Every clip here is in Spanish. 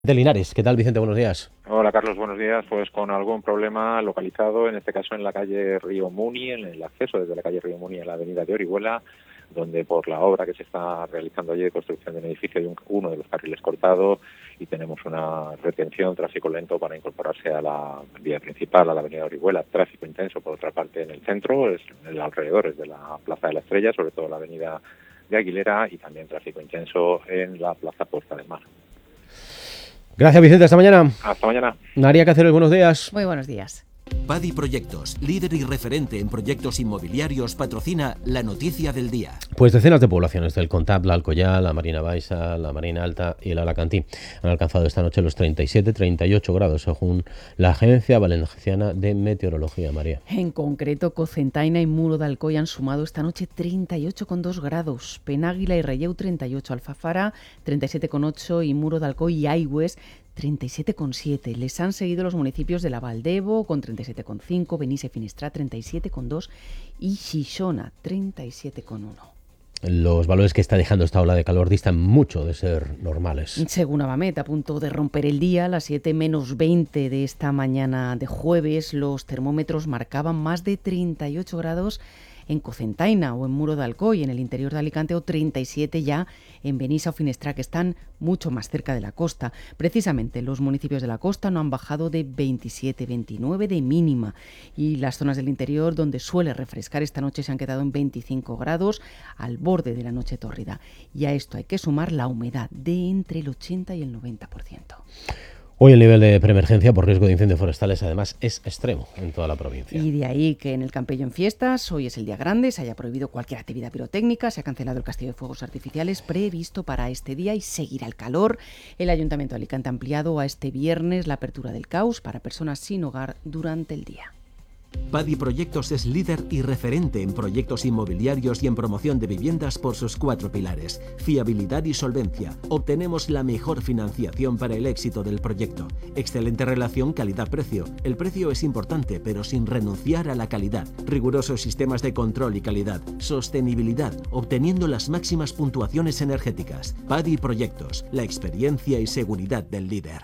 De Linares, ¿qué tal, Vicente? Buenos días. Hola Carlos, buenos días. Pues con algún problema localizado, en este caso en la calle Río Muni, en el acceso desde la calle Río Muni a la avenida de Orihuela, donde por la obra que se está realizando allí de construcción de un edificio hay uno de los carriles cortado y tenemos una retención, tráfico lento para incorporarse a la vía principal, a la avenida de Orihuela. Tráfico intenso, por otra parte, en el centro, en los alrededores de la Plaza de la Estrella, sobre todo la avenida de Aguilera, y también tráfico intenso en la Plaza Puerta del Mar. Gracias, Vicente. Hasta mañana. Hasta mañana. María Cáceres, buenos días. Muy buenos días. Padi Proyectos, líder y referente en proyectos inmobiliarios, patrocina la noticia del día. Pues decenas de poblaciones del Contab, la Alcoyal, la Marina Baixa, la Marina Alta y el Alacantí han alcanzado esta noche los 37-38 grados, según la Agencia Valenciana de Meteorología. María. En concreto, Cocentaina y Muro de Alcoy han sumado esta noche 38,2 grados. Penàguila y Relleu 38, Alfafara 37,8 y Muro de Alcoy y Aigües 37,7. Les han seguido los municipios de la Valdevo con 37,5, Benissa y Finestrat 37,2 y Xixona 37,1. Los valores que está dejando esta ola de calor distan mucho de ser normales. Según Avamet, a punto de romper el día, a las 7 menos 20 de esta mañana de jueves, los termómetros marcaban más de 38 grados en Cocentaina o en Muro de Alcoy, en el interior de Alicante, o 37 ya en Benissa o Finestrat, que están mucho más cerca de la costa. Precisamente los municipios de la costa no han bajado de 27, 29 de mínima, y las zonas del interior donde suele refrescar esta noche se han quedado en 25 grados al borde de la noche tórrida. Y a esto hay que sumar la humedad de entre el 80 y el 90%. Hoy el nivel de preemergencia por riesgo de incendios forestales además es extremo en toda la provincia. Y de ahí que en el Campello en fiestas, hoy es el día grande, se haya prohibido cualquier actividad pirotécnica, se ha cancelado el castillo de fuegos artificiales previsto para este día y seguirá el calor. El Ayuntamiento de Alicante ha ampliado a este viernes la apertura del CAUS para personas sin hogar durante el día. Padi Proyectos es líder y referente en proyectos inmobiliarios y en promoción de viviendas por sus 4 pilares: fiabilidad y solvencia. Obtenemos la mejor financiación para el éxito del proyecto. Excelente relación calidad-precio. El precio es importante, pero sin renunciar a la calidad. Rigurosos sistemas de control y calidad. Sostenibilidad, obteniendo las máximas puntuaciones energéticas. Padi Proyectos, la experiencia y seguridad del líder.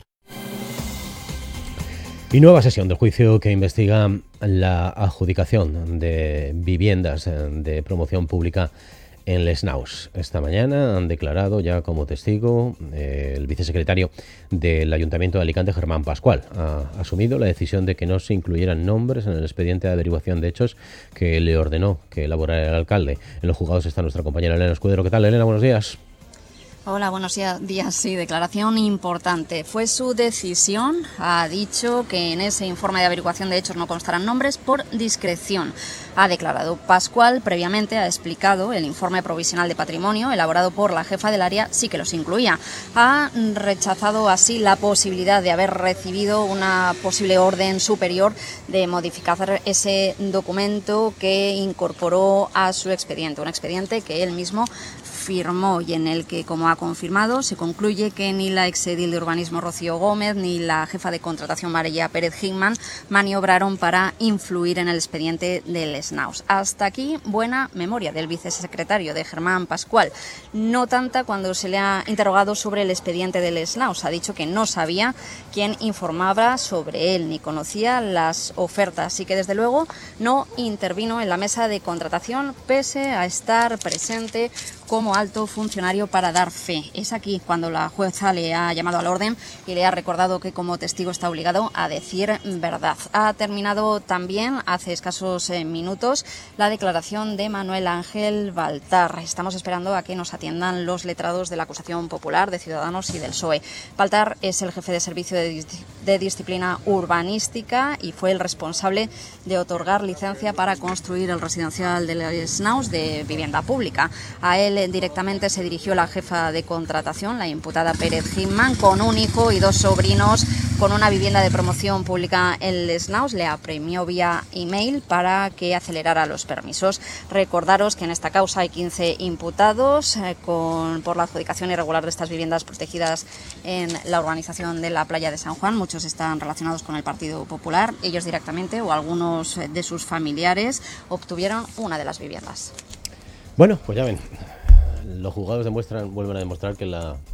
Y nueva sesión del juicio que investiga la adjudicación de viviendas de promoción pública en Les Naus. Esta mañana han declarado ya como testigo el vicesecretario del Ayuntamiento de Alicante, Germán Pascual. Ha asumido la decisión de que no se incluyeran nombres en el expediente de averiguación de hechos que le ordenó que elaborara el alcalde. En los juzgados está nuestra compañera Elena Escudero. ¿Qué tal, Elena? Buenos días. Hola, buenos días. Sí, declaración importante. Fue su decisión. Ha dicho que en ese informe de averiguación de hechos no constarán nombres por discreción. Ha declarado Pascual. Previamente ha explicado el informe provisional de patrimonio elaborado por la jefa del área sí que los incluía. Ha rechazado así la posibilidad de haber recibido una posible orden superior de modificar ese documento que incorporó a su expediente. Un expediente que él mismo firmó y en el que, como ha confirmado, se concluye que ni la exedil de urbanismo Rocío Gómez ni la jefa de contratación María Pérez Hickman maniobraron para influir en el expediente del Les Naus. Hasta aquí buena memoria del vicesecretario de Germán Pascual. No tanta cuando se le ha interrogado sobre el expediente del Les Naus. Ha dicho que no sabía quién informaba sobre él ni conocía las ofertas y que desde luego no intervino en la mesa de contratación pese a estar presente como alto funcionario para dar fe. Es aquí cuando la jueza le ha llamado al orden y le ha recordado que como testigo está obligado a decir verdad. Ha terminado también hace escasos minutos la declaración de Manuel Ángel Baltar. Estamos esperando a que nos atiendan los letrados de la acusación popular, de Ciudadanos y del PSOE. Baltar es el jefe de servicio de disciplina urbanística y fue el responsable de otorgar licencia para construir el residencial de Les Naus de vivienda pública. A él directamente se dirigió la jefa de contratación, la imputada Pérez Hickman, con un hijo y 2 sobrinos con una vivienda de promoción pública en Les Naus. Le apremió vía email para que acelerara los permisos. Recordaros que en esta causa hay 15 imputados por la adjudicación irregular de estas viviendas protegidas en la urbanización de la Playa de San Juan. Muchos están relacionados con el Partido Popular. Ellos directamente o algunos de sus familiares obtuvieron una de las viviendas. Bueno, pues ya ven, los juzgados vuelven a demostrar que la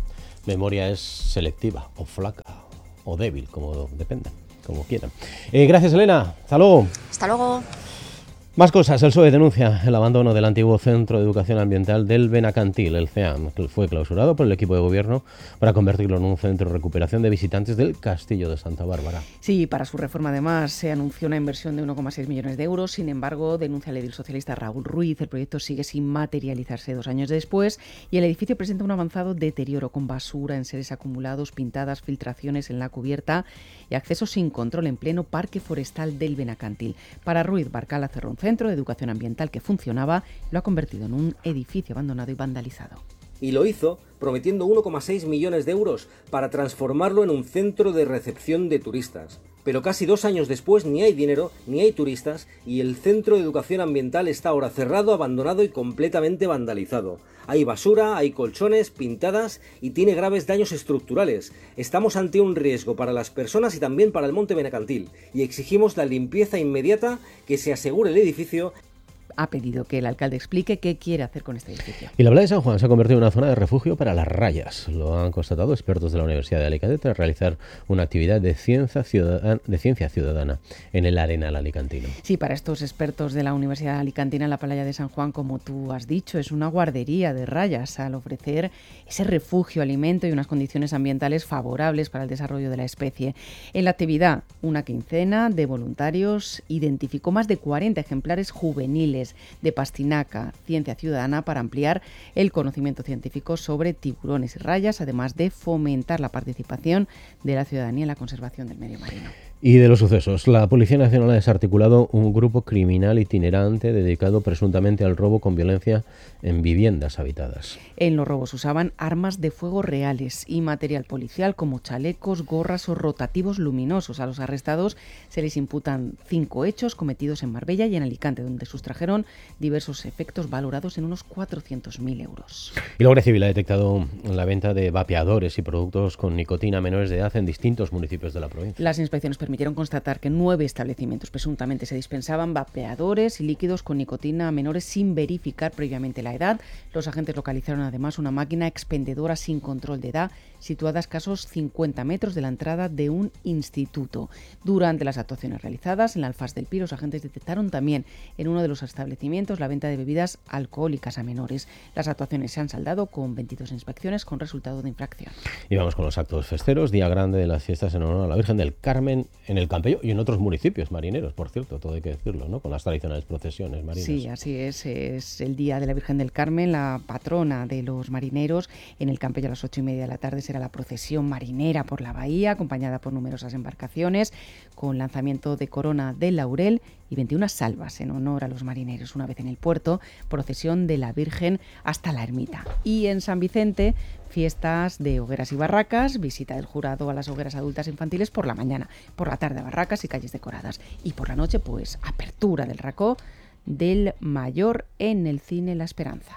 memoria es selectiva o flaca o débil, como dependa, como quieran. Gracias, Elena. Hasta luego. Hasta luego. Más cosas. El PSOE denuncia el abandono del antiguo Centro de Educación Ambiental del Benacantil, el CEAM, que fue clausurado por el equipo de gobierno para convertirlo en un centro de recuperación de visitantes del Castillo de Santa Bárbara. Sí, para su reforma además se anunció una inversión de 1,6 millones de euros. Sin embargo, denuncia el edil socialista Raúl Ruiz, el proyecto sigue sin materializarse 2 años después y el edificio presenta un avanzado deterioro con basura, enseres acumulados, pintadas, filtraciones en la cubierta y acceso sin control en pleno parque forestal del Benacantil. Para Ruiz, Barcala cerró un centro de educación ambiental que funcionaba, lo ha convertido en un edificio abandonado y vandalizado. Y lo hizo prometiendo 1,6 millones de euros para transformarlo en un centro de recepción de turistas. Pero casi 2 años después ni hay dinero, ni hay turistas y el centro de educación ambiental está ahora cerrado, abandonado y completamente vandalizado. Hay basura, hay colchones, pintadas y tiene graves daños estructurales. Estamos ante un riesgo para las personas y también para el Monte Benacantil y exigimos la limpieza inmediata, que se asegure el edificio. Ha pedido que el alcalde explique qué quiere hacer con este edificio. Y la Playa de San Juan se ha convertido en una zona de refugio para las rayas. Lo han constatado expertos de la Universidad de Alicante tras realizar una actividad de ciencia ciudadana en el Arenal alicantino. Sí, para estos expertos de la Universidad Alicantina, la Playa de San Juan, como tú has dicho, es una guardería de rayas al ofrecer ese refugio, alimento y unas condiciones ambientales favorables para el desarrollo de la especie. En la actividad, una quincena de voluntarios identificó más de 40 ejemplares juveniles de pastinaca, ciencia ciudadana, para ampliar el conocimiento científico sobre tiburones y rayas, además de fomentar la participación de la ciudadanía en la conservación del medio marino. Y de los sucesos, la Policía Nacional ha desarticulado un grupo criminal itinerante dedicado presuntamente al robo con violencia en viviendas habitadas. En los robos usaban armas de fuego reales y material policial como chalecos, gorras o rotativos luminosos. A los arrestados se les imputan 5 hechos cometidos en Marbella y en Alicante, donde sustrajeron diversos efectos valorados en unos 400.000 euros. Y la Guardia Civil ha detectado la venta de vapeadores y productos con nicotina a menores de edad en distintos municipios de la provincia. Las inspecciones permitieron constatar que en 9 establecimientos presuntamente se dispensaban vapeadores y líquidos con nicotina a menores sin verificar previamente la edad. Los agentes localizaron además una máquina expendedora sin control de edad situada a escasos 50 metros de la entrada de un instituto. Durante las actuaciones realizadas en la Alfaz del Pi, los agentes detectaron también en uno de los establecimientos la venta de bebidas alcohólicas a menores. Las actuaciones se han saldado con 22 inspecciones con resultado de infracción. Y vamos con los actos festeros, día grande de las fiestas en honor a la Virgen del Carmen en el Campello y en otros municipios marineros, por cierto, todo hay que decirlo, ¿no? Con las tradicionales procesiones marinas. Sí, así es el día de la Virgen del Carmen, la patrona de los marineros. En el Campello a las 8:30 de la tarde será la procesión marinera por la bahía, acompañada por numerosas embarcaciones, con lanzamiento de corona de laurel y 21 salvas en honor a los marineros. Una vez en el puerto, procesión de la Virgen hasta la ermita. Y en San Vicente, fiestas de hogueras y barracas, visita del jurado a las hogueras adultas infantiles por la mañana, por la tarde barracas y calles decoradas. Y por la noche, pues, apertura del racó del Mayor en el Cine La Esperanza.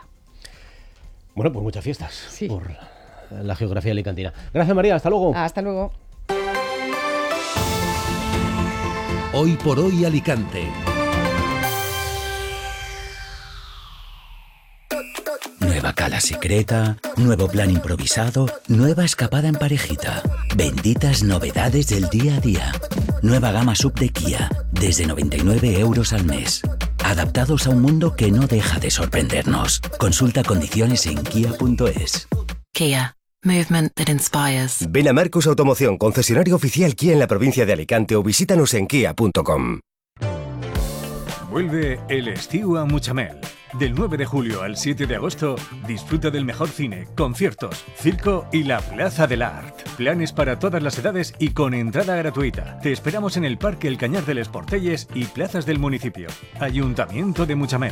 Bueno, pues muchas fiestas sí, por la geografía alicantina. Gracias, María, hasta luego. Hasta luego. Hoy por hoy Alicante. Nueva cala secreta, nuevo plan improvisado, nueva escapada en parejita. Benditas novedades del día a día. Nueva gama sub de Kia, desde 99 euros al mes. Adaptados a un mundo que no deja de sorprendernos. Consulta condiciones en kia.es. Kia. Movement that inspires. Ven a Marcos Automoción, concesionario oficial Kia en la provincia de Alicante o visítanos en kia.com. Vuelve el estiu a Mutxamel. Del 9 de julio al 7 de agosto, disfruta del mejor cine, conciertos, circo y la Plaza del Art. Planes para todas las edades y con entrada gratuita. Te esperamos en el Parque El Cañar del Esportelles y plazas del municipio. Ayuntamiento de Mutxamel.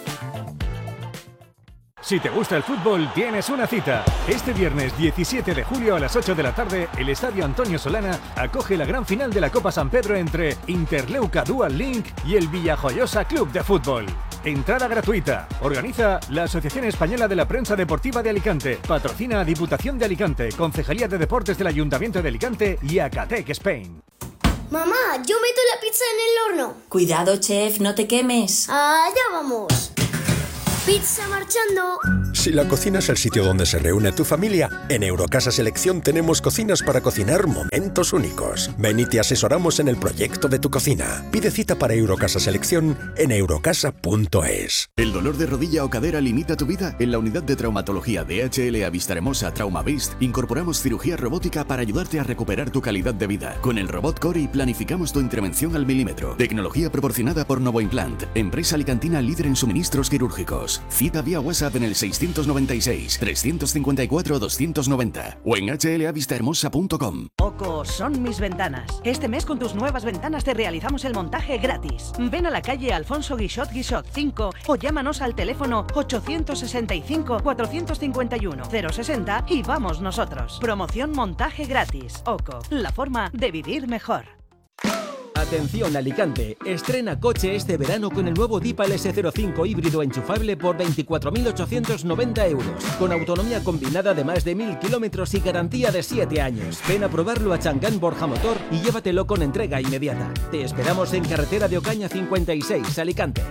Si te gusta el fútbol, tienes una cita. Este viernes 17 de julio a las 8 de la tarde, el Estadio Antonio Solana acoge la gran final de la Copa San Pedro entre Interleuca Dual Link y el Villajoyosa Club de Fútbol. Entrada gratuita. Organiza la Asociación Española de la Prensa Deportiva de Alicante. Patrocina a Diputación de Alicante, Concejalía de Deportes del Ayuntamiento de Alicante y Acatec Spain. Mamá, yo meto la pizza en el horno. Cuidado, chef, no te quemes. Allá vamos. Pizza marchando. Si la cocina es el sitio donde se reúne tu familia, en Eurocasa Selección tenemos cocinas para cocinar momentos únicos. Ven y te asesoramos en el proyecto de tu cocina. Pide cita para Eurocasa Selección en eurocasa.es. ¿El dolor de rodilla o cadera limita tu vida? En la unidad de traumatología de HLA Vistahermosa TraumaVist incorporamos cirugía robótica para ayudarte a recuperar tu calidad de vida. Con el robot Cori planificamos tu intervención al milímetro. Tecnología proporcionada por Novoimplant, empresa alicantina líder en suministros quirúrgicos. Cita vía WhatsApp en el 696-354-290 o en hlavistahermosa.com. Oco son mis ventanas. Este mes con tus nuevas ventanas te realizamos el montaje gratis. Ven a la calle Alfonso Guixot 5 o llámanos al teléfono 865-451-060 y vamos nosotros. Promoción montaje gratis. Oco, la forma de vivir mejor. Atención Alicante, estrena coche este verano con el nuevo Deepal S05 híbrido enchufable por 24.890 euros, con autonomía combinada de más de 1.000 kilómetros y garantía de 7 años. Ven a probarlo a Changán Borja Motor y llévatelo con entrega inmediata. Te esperamos en carretera de Ocaña 56, Alicante.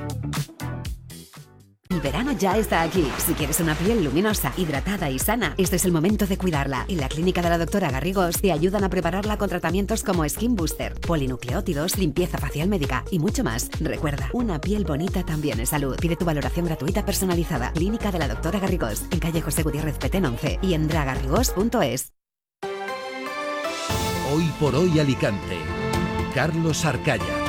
El verano ya está aquí. Si quieres una piel luminosa, hidratada y sana, este es el momento de cuidarla. En la clínica de la doctora Garrigós te ayudan a prepararla con tratamientos como Skin Booster, polinucleótidos, limpieza facial médica y mucho más. Recuerda, una piel bonita también es salud. Pide tu valoración gratuita personalizada. Clínica de la doctora Garrigós, en calle José Gutiérrez Petén 11 y en dragarrigós.es. Hoy por hoy Alicante. Carlos Arcaya.